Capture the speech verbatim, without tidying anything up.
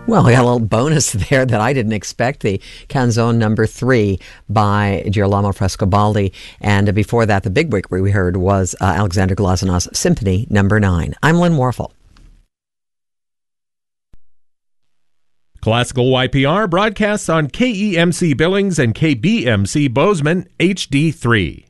Well, we got a little bonus there that I didn't expect. The Canzone number three by Girolamo Frescobaldi. And before that, the big break we heard was uh, Alexander Glasenov's Symphony number nine. I'm Lynn Warfel. Classical Y P R broadcasts on K E M C Billings and K B M C Bozeman H D three.